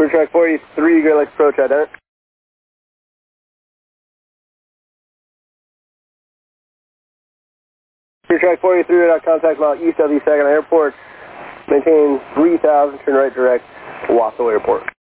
Clear track 43, Great Lakes approach, identity. Clear track 43, contact mile east of the Saginaw Airport. Maintain 3000, turn right direct, Wausau Airport.